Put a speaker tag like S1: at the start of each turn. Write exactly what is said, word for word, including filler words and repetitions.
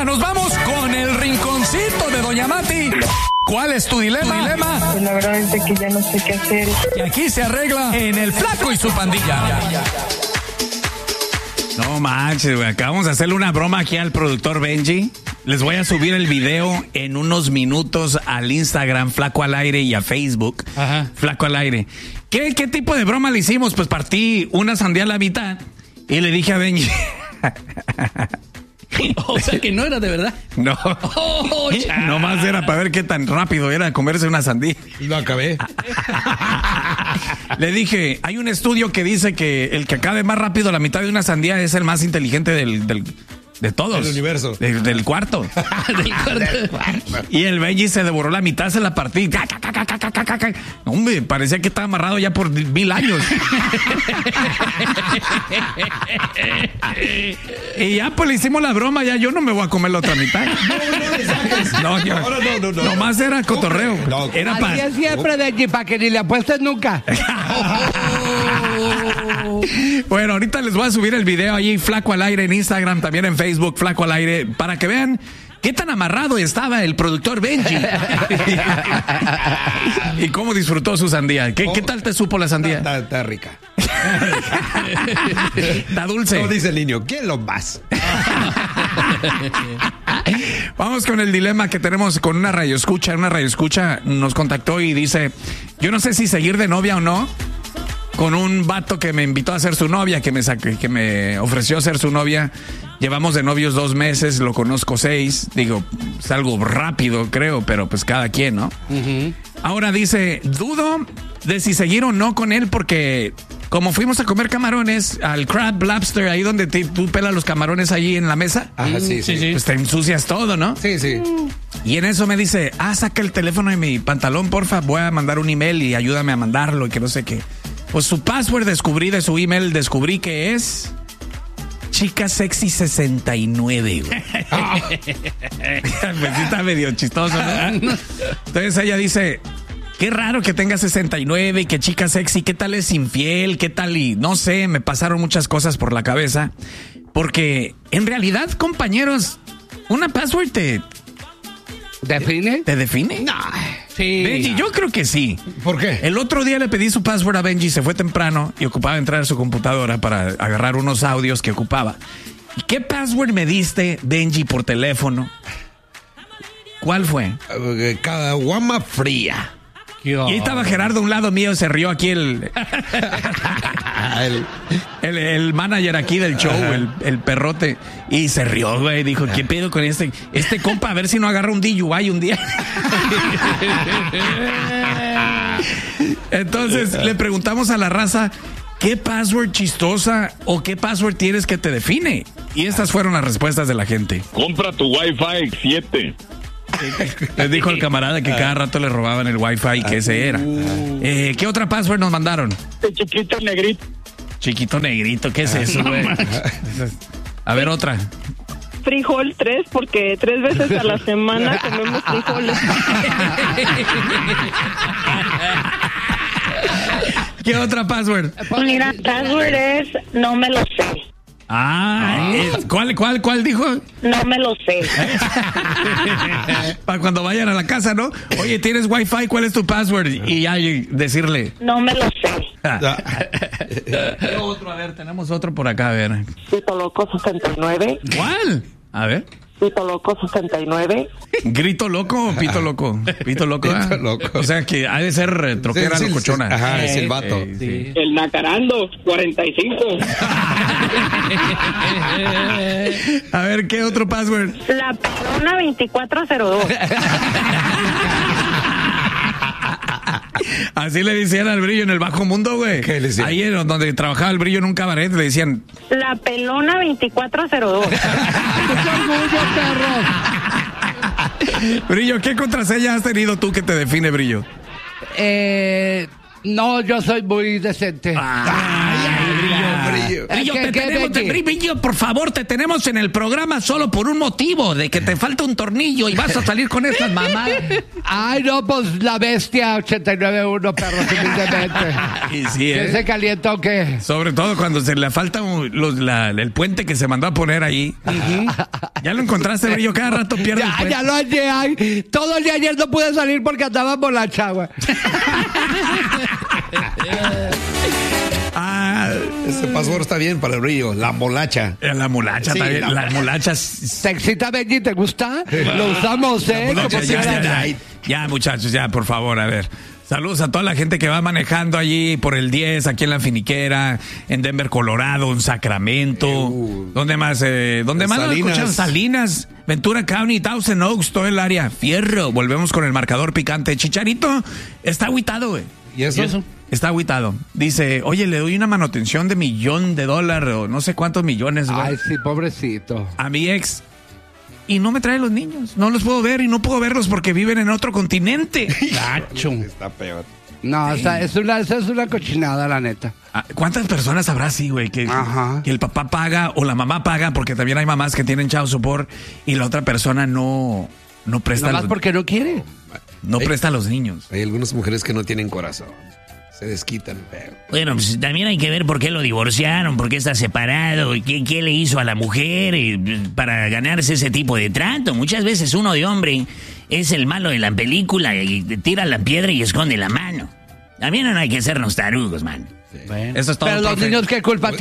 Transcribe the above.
S1: nos vamos con el rinconcito de Doña Mati. ¿Cuál es tu dilema? ¿Tu dilema?
S2: Pues la verdad es que ya no sé qué hacer.
S1: Y aquí se arregla en El Flaco y su pandilla.
S3: No manches, güey. Acabamos de hacerle una broma aquí al productor Benji. Les voy a subir el video en unos minutos al Instagram, Flaco al Aire, y a Facebook, Ajá. Flaco al Aire. ¿Qué, ¿Qué tipo de broma le hicimos? Pues partí una sandía a la mitad y le dije a Benji...
S4: O sea que no era de verdad.
S3: No. Oh, nomás era para ver qué tan rápido era comerse una sandía.
S4: Y lo acabé.
S3: Le dije, hay un estudio que dice que el que acabe más rápido la mitad de una sandía es el más inteligente del... del de todos.
S4: Del universo.
S3: De, del cuarto.
S4: Del cuarto.
S3: Y el Benji se devoró la mitad, se la partí. Hombre, parecía que estaba amarrado ya por mil años. Y ya pues le hicimos la broma, ya yo no me voy a comer la otra mitad. No, no, no, no, no, no. Nomás era cotorreo. No, era
S5: para. Así es siempre, Benji, para que ni le apuestes nunca.
S3: Bueno, ahorita les voy a subir el video allí, Flaco al Aire, en Instagram, también en Facebook, Flaco al Aire, para que vean qué tan amarrado estaba el productor Benji. Y cómo disfrutó su sandía. ¿Qué, ¿qué tal te supo la sandía?
S4: Está, está rica.
S3: Está dulce.
S4: No dice el niño, ¿quién lo más?
S3: Vamos con el dilema que tenemos con una radioescucha. Una radioescucha nos contactó y dice, yo no sé si seguir de novia o no con un vato que me invitó a ser su novia, que me saque, que me ofreció ser su novia. Llevamos de novios dos meses, lo conozco seis. Digo, es algo rápido, creo, pero pues cada quien, ¿no? Uh-huh. Ahora dice, dudo de si seguir o no con él, porque como fuimos a comer camarones al Crab Lobster, ahí donde te, tú pelas los camarones ahí en la mesa.
S4: Ajá, sí, sí, sí.
S3: Pues te ensucias todo, ¿no?
S4: Sí, sí.
S3: Y en eso me dice, ah, saca el teléfono de mi pantalón, porfa, voy a mandar un email y ayúdame a mandarlo y que no sé qué. Pues su password descubrí de su email, descubrí que es Chica Sexy sesenta y nueve, güey. Oh. Pues sí está medio chistoso, ¿no? Entonces ella dice, qué raro que tenga sesenta y nueve y que Chica Sexy, ¿qué tal es infiel? ¿Qué tal? Y no sé, me pasaron muchas cosas por la cabeza. Porque en realidad, compañeros, una password te...
S5: ¿Define?
S3: ¿Te define?
S5: No. Sí.
S3: Benji, yo creo que sí.
S4: ¿Por qué?
S3: El otro día le pedí su password a Benji, se fue temprano y ocupaba entrar a su computadora para agarrar unos audios que ocupaba. ¿Y qué password me diste, Benji, por teléfono? ¿Cuál fue?
S4: Uh, caguama fría.
S3: Y ahí estaba Gerardo a un lado mío, se rió aquí el el, el, el manager aquí del show, el, el perrote, y se rió, güey, dijo, ¿qué pedo con este este compa? A ver si no agarra un D U I un día. Entonces le preguntamos a la raza, ¿qué password chistosa o qué password tienes que te define? Y estas fueron las respuestas de la gente.
S6: Compra tu Wi-Fi siete.
S3: Les dijo el camarada que cada rato le robaban el Wi-Fi, que ese era. Eh, ¿Qué otra password nos mandaron?
S6: El chiquito negrito.
S3: Chiquito negrito, ¿qué es eso, güey? A ver, otra.
S2: Frijol tres, porque tres veces a la semana comemos frijoles.
S3: ¿Qué otra password?
S2: Mira, password es no me lo sé.
S3: Ah, eh, ¿cuál, cuál, cuál dijo?
S2: No me lo sé.
S3: Para cuando vayan a la casa, ¿no? Oye, ¿tienes Wi-Fi? ¿Cuál es tu password? Y ya decirle.
S2: No me lo sé.
S3: Ah. Otro, a ver, tenemos otro por acá, a ver.
S2: Pito Loco sesenta y nueve.
S3: ¿Cuál? A ver.
S2: Pito Loco sesenta y nueve.
S3: ¿Grito loco o pito loco? Pito loco.
S4: Pito
S3: ah.
S4: loco.
S3: O sea que ha de ser eh, troquera
S4: sí, sí,
S3: locochona.
S4: Sí, ajá,
S3: eh,
S4: es el vato.
S3: Eh, sí.
S6: El Nacarando cuarenta y cinco.
S3: A ver, ¿qué otro password?
S2: La Pelona veinticuatro cero dos.
S3: Así le decían al Brillo en el bajo mundo, güey.
S4: ¿Qué le decían?
S3: Ahí en donde trabajaba el Brillo en un cabaret le decían...
S2: La Pelona veinticuatro cero dos.
S3: Brillo, ¿qué contraseña has tenido tú que te define, Brillo?
S5: Eh... No, yo soy muy decente.
S3: Ay, ay, Brillo, Brillo.
S4: Brillo.
S3: Brillo,
S5: ¿Qué-
S3: te
S5: qué,
S3: tenemos, te-
S5: Becky?
S3: Brillo, por favor, te tenemos en el programa solo por un motivo, de que te falta un tornillo y vas a salir con estas mamadas.
S5: Ay, no, pues la bestia ochenta y nueve punto uno, perros, humildemente.
S3: Y sí,
S5: ¿Qué
S3: ¿eh?
S5: se calienta o qué?
S3: Sobre todo cuando se le falta un- los- la- el puente que se mandó a poner ahí. Ya lo encontraste, Brillo, cada rato pierde el
S5: Ya,
S3: puente.
S5: ya lo hallé. Ay, todo el día ayer no pude salir porque andaba por la chagua.
S3: Ah,
S4: Este password está bien para el brillo. La molacha.
S3: la molacha
S4: Sí,
S3: también.
S4: la
S3: Las molachas.
S5: ¿Te excita, Benji? ¿Te gusta? Lo usamos, ¿eh?
S3: Ya,
S5: Como
S3: ya, ya,
S5: quieras.
S3: ya, ya, muchachos, ya, por favor, a ver. Saludos a toda la gente que va manejando allí por el diez, aquí en la Finiquera, en Denver, Colorado, en Sacramento.
S4: Uh,
S3: ¿Dónde más? Eh, ¿Dónde más nos
S4: Salinas.
S3: escuchan? Salinas, Ventura County, Thousand Oaks, todo el área. Fierro. Volvemos con el marcador picante. Chicharito está agüitado, güey.
S4: ¿Y eso?
S3: Está agüitado. Dice, oye, le doy una manutención de millón de dólares o no sé cuántos millones, güey,
S5: Ay, sí, pobrecito.
S3: a mi ex. Y no me trae los niños. No los puedo ver y no puedo verlos porque viven en otro continente.
S5: Gacho.
S4: Está peor.
S5: No, o sea, es una, esa es una cochinada, la neta.
S3: Ah, ¿cuántas personas habrá así, güey? Que,
S5: Ajá.
S3: que el papá paga o la mamá paga, porque también hay mamás que tienen child support y la otra persona no, no presta,
S5: Nada más
S3: los,
S5: porque no quiere.
S3: no presta a los niños.
S4: Hay algunas mujeres que no tienen corazón. Se desquitan, pero.
S7: Bueno, pues también hay que ver por qué lo divorciaron, por qué está separado, y qué, qué le hizo a la mujer y, pues, para ganarse ese tipo de trato. Muchas veces uno de hombre es el malo de la película y tira la piedra y esconde la mano. También no hay que sernos tarugos, man.
S3: Eso es todo,
S5: Pero los
S3: profe.
S5: niños, ¿qué culpa